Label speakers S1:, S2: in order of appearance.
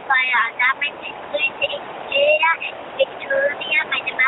S1: Feuer. Und damit grüße ich Hilda, Victoria, meine